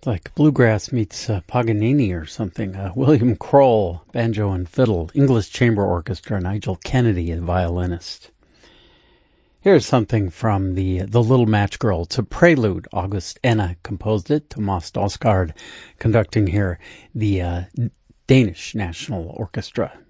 Like bluegrass meets Paganini or something. William Kroll, banjo and fiddle. English Chamber Orchestra, Nigel Kennedy, the violinist. Here's something from the Little Match Girl. It's a prelude. August Enna composed it. Thomas Dausgaard conducting here. The Danish National Orchestra.